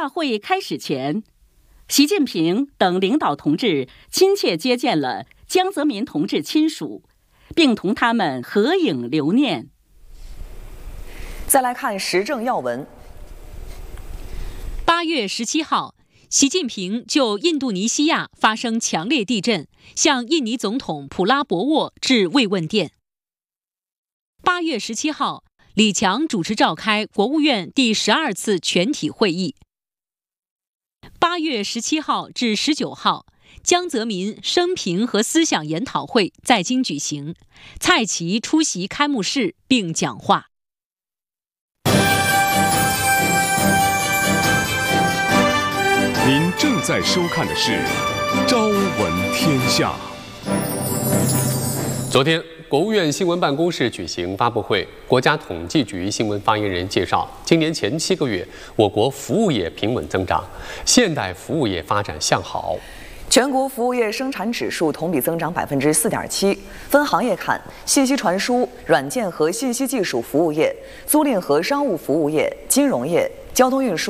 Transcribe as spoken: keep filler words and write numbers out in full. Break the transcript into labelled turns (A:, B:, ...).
A: 大会开始前，习近平等领导同志亲切接见了江泽民同志亲属，并同他们合影留念。
B: 再来看时政要闻。
C: 八月十七号，习近平就印度尼西亚发生强烈地震，向印尼总统普拉博沃致慰问电。八月十七号，李强主持召开国务院第十二次全体会议。八月十七号至十九号，江泽民生平和思想研讨会在京举行，蔡奇出席开幕式并讲话。
D: 您正在收看的是《朝闻天下》。
E: 昨天，国务院新闻办公室举行发布会，国家统计局新闻发言人介绍，今年前七个月，我国服务业平稳增长，现代服务业发展向好。
B: 全国服务业生产指数同比增长百分之四点七。分行业看，信息传输、软件和信息技术服务业、租赁和商务服务业、金融业、交通运输。